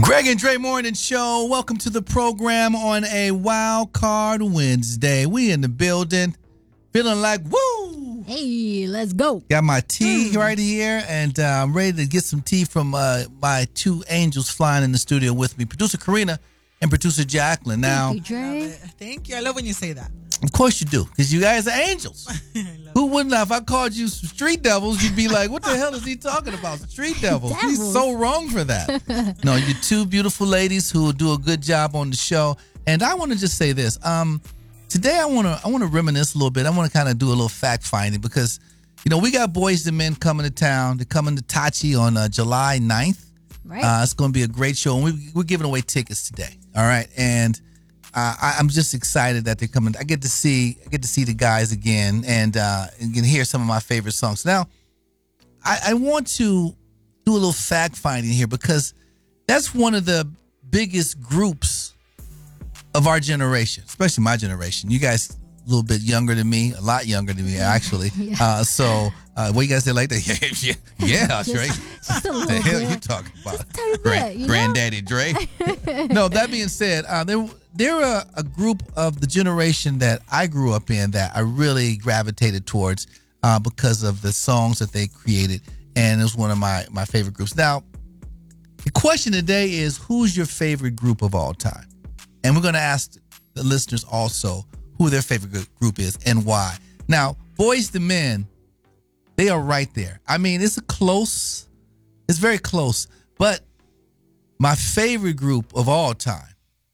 Greg and Dre Morning Show. Welcome to the program on a Wild Card Wednesday. We in the building, feeling like woo. Hey, let's go. Got my tea right here, and I'm ready to get some tea from my two angels flying in the studio with me, producer Karina and producer Jacqueline. Now, Thank you, Dre. Thank you. I love when you say that. of course you do, because you guys are angels. Who wouldn't have? If I called you some street devils, you'd be like, what the hell is he talking about? Street devils. He's so wrong for that. No, you're two beautiful ladies who will do a good job on the show. And I want to just say this. Today I want to reminisce a little bit. I want to kind of do a little fact finding because, you know, we got Boyz II Men coming to town. They're coming to Tachi on July 9th. Right. It's going to be a great show. And we're giving away tickets today. All right. And I'm just excited that they're coming. I get to see the guys again and can hear some of my favorite songs. Now, I want to do a little fact finding here because that's one of the biggest groups of our generation, especially my generation. You guys a little bit younger than me, a lot younger than me actually. Yeah. What you guys say like that? Yeah, Dre. Just a little The hell bit. you talking about? Just a tiny bit, you know? Granddaddy Dre. No, that being said, they're a group of the generation that I grew up in that I really gravitated towards because of the songs that they created, and it was one of my favorite groups. Now, the question today is, who's your favorite group of all time? And we're going to ask the listeners also who their favorite group is and why. Now, Boyz II Men, they are right there. I mean, it's very close, but my favorite group of all time,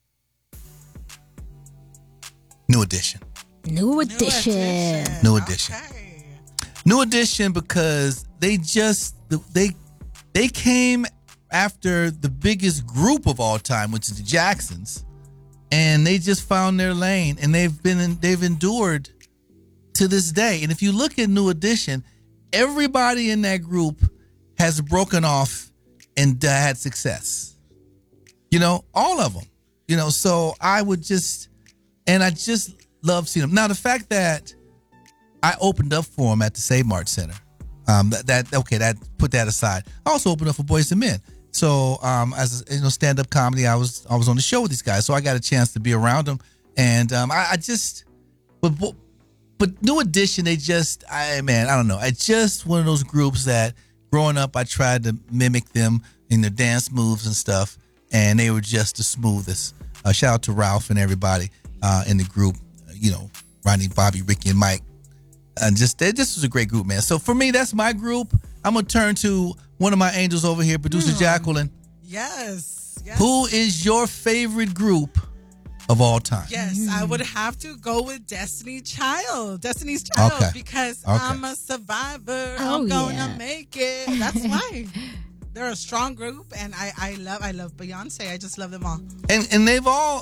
New Edition. New Edition. New Edition. Okay. New Edition because they came after the biggest group of all time, which is the Jacksons, and they just found their lane, and they've endured to this day. And if you look at New Edition, everybody in that group has broken off and had success. You know, all of them. You know, so I just love seeing them. Now, the fact that I opened up for them at the Save Mart Center, put that aside. I also opened up for Boyz II Men. So, as stand-up comedy, I was on the show with these guys, so I got a chance to be around them. And but New Edition, I don't know. I just one of those groups that growing up, I tried to mimic them in their dance moves and stuff, and they were just the smoothest. Shout out to Ralph and everybody in the group, Ronnie, Bobby, Ricky, and Mike. And this was a great group, man. So for me, that's my group. I'm going to turn to one of my angels over here, producer Jacqueline. Yes. Who is your favorite group of all time? Yes, I would have to go with Destiny's Child. Okay. Because I'm a survivor. I'm gonna make it. That's why. They're a strong group, and I love Beyonce. I just love them all. And they've all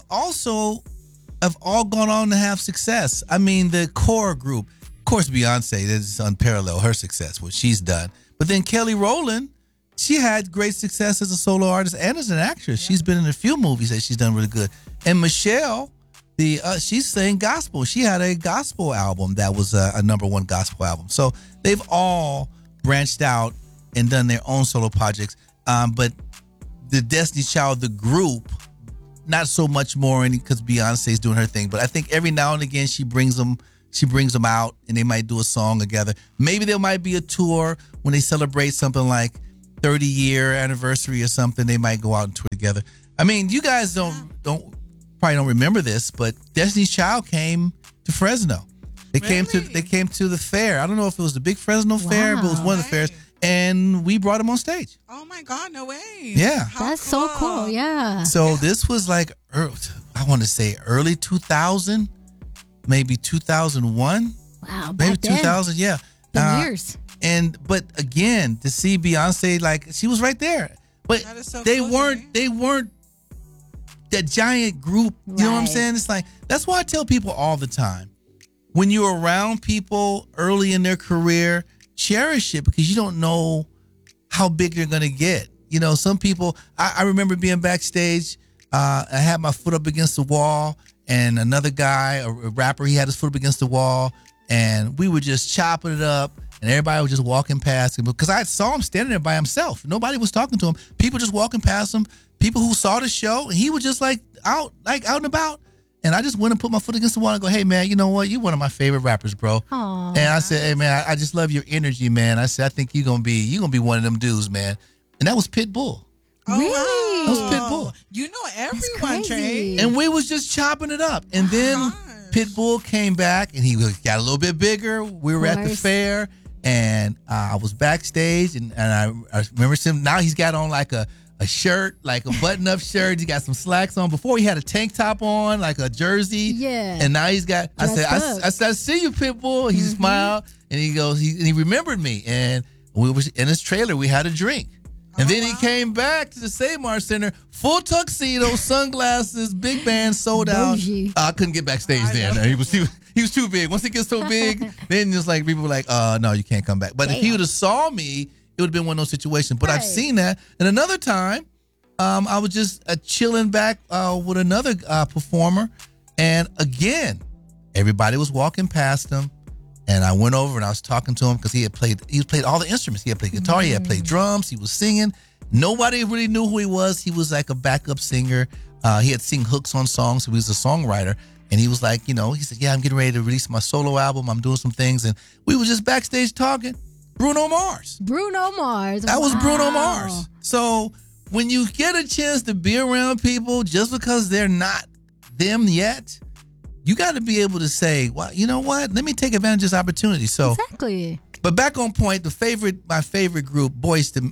gone on to have success. I mean, the core group, of course, Beyonce is unparalleled, her success, what she's done. But then Kelly Rowland, she had great success as a solo artist and as an actress. Yeah. She's been in a few movies that she's done really good. And Michelle, she's saying gospel. She had a gospel album that was a #1 gospel album. So they've all branched out and done their own solo projects. But the Destiny's Child, the group, not so much more because Beyonce's doing her thing. But I think every now and again she brings them out and they might do a song together. Maybe there might be a tour when they celebrate something like 30-year anniversary or something. They might go out and tour together. I mean, you guys probably don't remember this, but Destiny's Child came to Fresno. They came to the fair. I don't know if it was the big Fresno fair, but it was one of the fairs, and we brought them on stage. Oh my God, no way. Yeah. That's so cool. Yeah. So this was like, I want to say early 2000, maybe 2001. Wow. Maybe 2000, yeah. Been years. But again, to see Beyonce, like, she was right there. But they weren't that giant group. You know what I'm saying? It's like, that's why I tell people all the time, when you're around people early in their career, cherish it because you don't know how big they're going to get. You know, some people, I remember being backstage. I had my foot up against the wall, and another guy, a rapper, he had his foot up against the wall, and we were just chopping it up. and everybody was just walking past him because I saw him standing there by himself. Nobody was talking to him. People just walking past him. People who saw the show, and he was just out and about. And I just went and put my foot against the wall and go, hey, man, you know what? You're one of my favorite rappers, bro. Aww. And I said, hey, man, I just love your energy, man. I said, I think you're gonna be one of them dudes, man. And that was Pitbull. Oh, really? wow. That was Pitbull. You know everyone, Trey. And we was just chopping it up. And then Pitbull came back, and he got a little bit bigger. We were at the fair, and I was backstage, and I remember him. Now he's got on like a shirt, like a button-up shirt. He got some slacks on. Before he had a tank top on, like a jersey. Yeah. And now he's got. I said, I see you, Pitbull. He smiled, and he goes. He remembered me, and we was in his trailer. We had a drink. And then he came back to the Save Mart Center, full tuxedo, sunglasses, big band, sold out. I couldn't get backstage then. He was too big. Once he gets so big, then just like people were like, no, you can't come back. But if he would have saw me, it would have been one of those situations. But I've seen that. And another time, I was just chilling back with another performer, and again, everybody was walking past him. And I went over and I was talking to him because he played all the instruments. He had played guitar, he had played drums, he was singing. Nobody really knew who he was. He was like a backup singer. He had sing hooks on songs, so he was a songwriter. And he was like, he said, yeah, I'm getting ready to release my solo album. I'm doing some things. And we were just backstage talking. Bruno Mars. That was Bruno Mars. So when you get a chance to be around people just because they're not them yet, you got to be able to say, well, you know what? Let me take advantage of this opportunity. So exactly. But back on point, my favorite group, Boyz II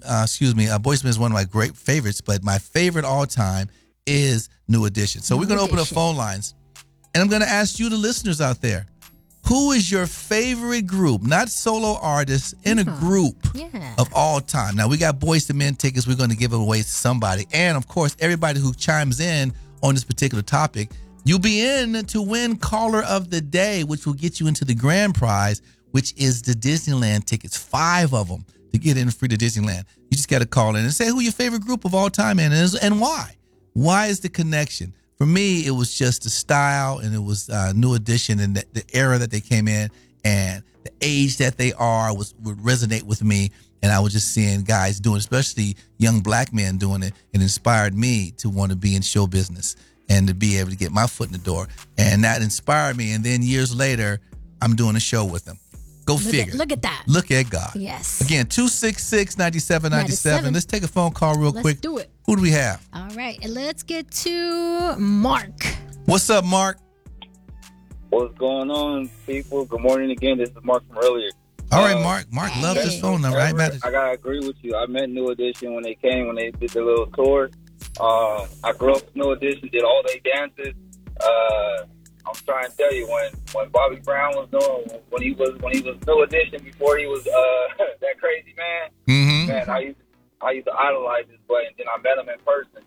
Men is one of my great favorites, but my favorite all time is New Edition. So we're going to open up phone lines, and I'm going to ask you, the listeners out there, who is your favorite group, not solo artists, in a group of all time? Now, we got Boyz II Men tickets. We're going to give it away to somebody. And, of course, everybody who chimes in on this particular topic, you'll be in to win Caller of the Day, which will get you into the grand prize, which is the Disneyland tickets, 5 of them to get in free to Disneyland. You just got to call in and say who your favorite group of all time is and why. Why is the connection? For me, it was just the style, and it was New Edition and the era that they came in, and the age that they are would resonate with me. And I was just seeing guys doing, especially young black men doing it, and inspired me to want to be in show business and to be able to get my foot in the door. And that inspired me. And then years later, I'm doing a show with them. Go figure. Look at that. Look at God. Yes. Again, 266-9797. Let's take a phone call real quick. Let's do it. Who do we have? All right. Let's get to Mark. What's up, Mark? What's going on, people? Good morning again. This is Mark from earlier. All right, Mark. Mark loves his phone number. I gotta agree with you. I met New Edition when they came, when they did their little tour. I grew up with New Edition, did all their dances. I'm trying to tell you, when Bobby Brown was doing, when he was New Edition before he was that crazy man, man, I used to idolize this boy, and then I met him in person,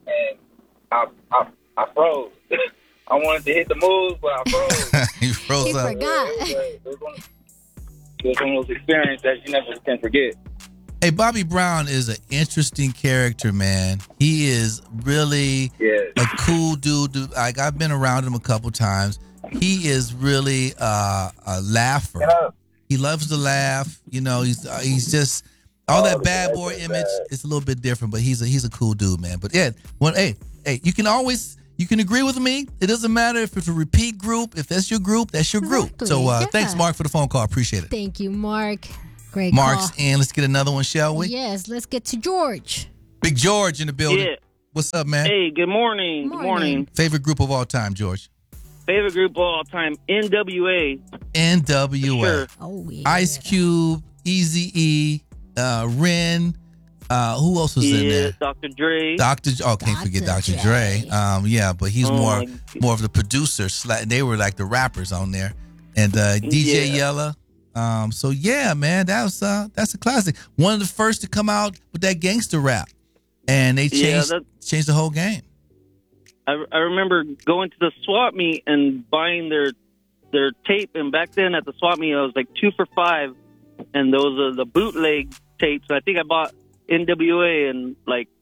and I froze. I wanted to hit the moves, but I froze. You froze he up. Forgot. It was one of those experiences that you never can forget. Hey, Bobby Brown is an interesting character, man. He is really a cool dude. Like, I've been around him a couple times. He is really a laugher. He loves to laugh. He's just all that bad boy image. It's a little bit different, but he's a cool dude, man. But yeah, hey, you can agree with me. It doesn't matter if it's a repeat group. If that's your group, that's your group. Exactly. So thanks, Mark, for the phone call. Appreciate it. Thank you, Mark. Great Mark's call. in. Let's get another one, shall we? Yes, let's get to George. Big George in the building. Yeah. What's up, man? Hey, good morning. Good morning. Favorite group of all time, George? Favorite group of all time, NWA. NWA. Sure. Oh, yeah. Ice Cube, Eazy-E, Ren. Who else was in there? Dr. Dre. Can't forget Dr. Dre. But he's more of the producer. They were like the rappers on there. And DJ Yella. So yeah, man, that's a classic. One of the first to come out with that gangster rap, and they changed the whole game. I remember going to the swap meet and buying their tape, and back then at the swap meet I was like 2 for $5, and those are the bootleg tapes. I think I bought NWA and like LL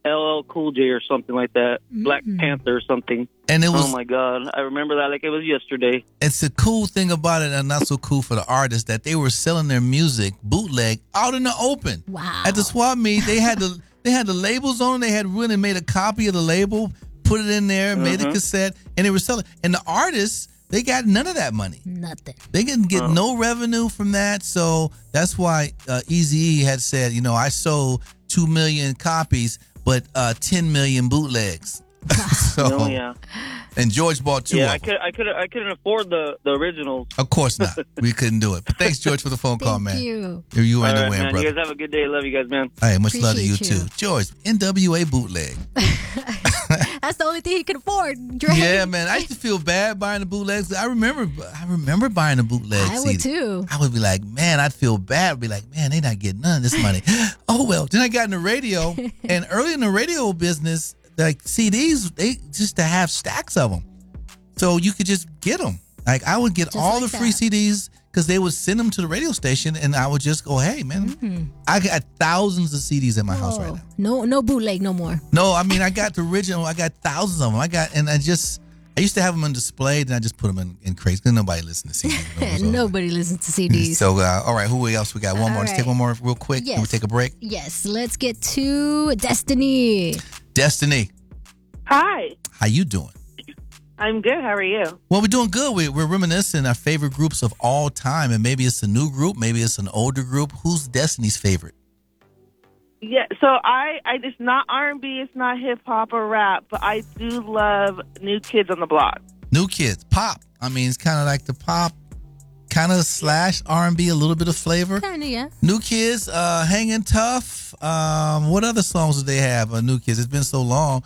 Cool J or something like that. Black Panther or something. And it was, oh my God, I remember that like it was yesterday. It's a cool thing about it, and not so cool for the artists, that they were selling their music bootleg out in the open. Wow. At the swap meet, they had the labels on. They had really made a copy of the label, put it in there, made a cassette, and they were selling. And the artists, they got none of that money. Nothing. They didn't get no revenue from that. So that's why Eazy-E had said, I sold 2 million copies, but 10 million bootlegs. So, yeah. And George bought 2 of them. I couldn't afford the originals. Of course not. We couldn't do it. But thanks, George, for the phone call, man. Thank you. You ain't no man. brother. You guys have a good day. Love you guys, man. Hey, much love to you, Appreciate too. George, NWA bootleg. That's the only thing he could afford, Dre. Yeah, man. I used to feel bad buying the bootlegs. I remember buying the bootlegs. I would too. I would be like, man, I'd feel bad. I'd be like, man, they not getting none of this money. Oh, well. Then I got in the radio, and early in the radio business, like CDs, they just to have stacks of them. So you could just get them. Like I would get Just all like the free CDs because they would send them to the radio station, and I would just go, hey, man, I got thousands of CDs in my house right now. No bootleg no more. No, I mean, I got the original. I got thousands of them. I used to have them on display, and I just put them in crates because nobody listens to CDs. Nobody listens to CDs. So, all right, who else we got? One more. Let's take one more real quick. Yes. Can we take a break? Yes, let's get to Destiny. Destiny, Hi, how you doing? I'm good. How are you? Well, we're doing good. We're reminiscing our favorite groups of all time, and maybe it's a new group, maybe it's an older group. Who's Destiny's favorite? Yeah, so it's not R&B, it's not hip hop or rap, but I do love New Kids on the Block. New Kids, pop. I mean, it's kind of like the pop, kind of slash R&B, a little bit of flavor. Kind of, yeah. New Kids, Hanging Tough. What other songs do they have? New Kids. It's been so long.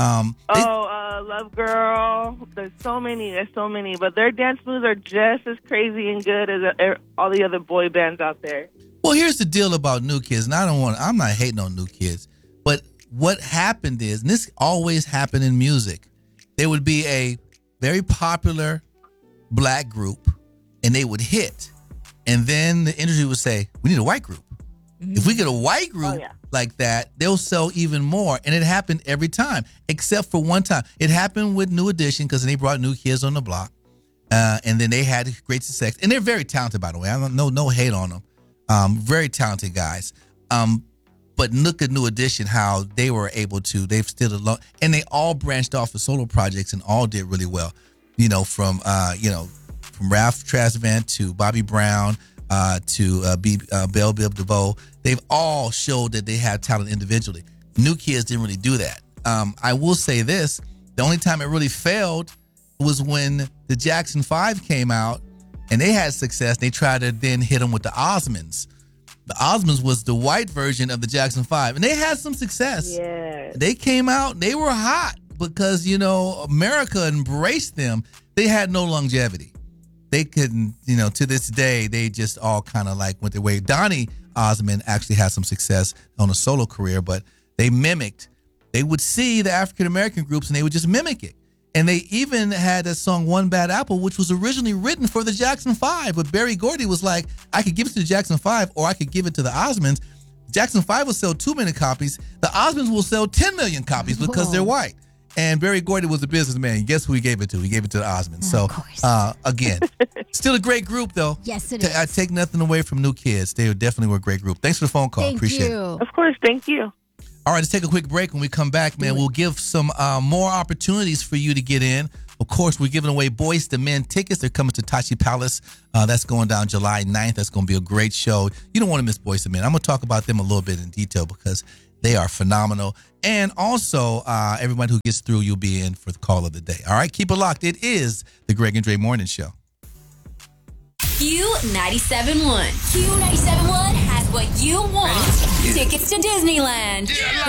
Love Girl. There's so many, but their dance moves are just as crazy and good as all the other boy bands out there. Well, here's the deal about New Kids, and I'm not hating on New Kids, but what happened is, and this always happened in music, there would be a very popular black group, and they would hit, and then the industry would say, we need a white group. If we get a white group like that, they'll sell even more. And it happened every time, except for one time. It happened with New Edition because they brought New Kids on the Block. And then they had great success. And they're very talented, by the way. I don't know, no hate on them. Very talented guys. But look at New Edition, how they were able to. They've still alone. And they all branched off to solo projects and all did really well. From Ralph Tresvant to Bobby Brown, to Belle Biv DeVoe. They've all showed that they have talent individually. New Kids didn't really do that. I will say this. The only time it really failed was when the Jackson 5 came out and they had success. They tried to then hit them with the Osmonds. The Osmonds was the white version of the Jackson 5. And they had some success. Yeah. They came out. They were hot because, America embraced them. They had no longevity. They couldn't, to this day, they just all kind of like went their way. Donny Osmond actually had some success on a solo career, but they would see the African-American groups and they would just mimic it. And they even had that song One Bad Apple, which was originally written for the Jackson 5. But Berry Gordy was like, I could give it to the Jackson 5 or I could give it to the Osmonds. Jackson 5 will sell 2 million copies. The Osmonds will sell 10 million copies because they're white. And Berry Gordy was a businessman. Guess who he gave it to? He gave it to the Osmonds. So, again, still a great group, though. Yes, it is. I take nothing away from New Kids. They definitely were a great group. Thanks for the phone call. Appreciate it. Of course. Thank you. All right, let's take a quick break. When we come back, man, we'll give some more opportunities for you to get in. Of course, we're giving away Boys to Men tickets. They're coming to Tachi Palace. That's going down July 9th. That's going to be a great show. You don't want to miss Boys to Men. I'm going to talk about them a little bit in detail because they are phenomenal. And also, everybody who gets through, you'll be in for the call of the day. All right, keep it locked. It is the Greg and Dre Morning Show. Q97.1. Q97.1 has what you want. Tickets to Disneyland.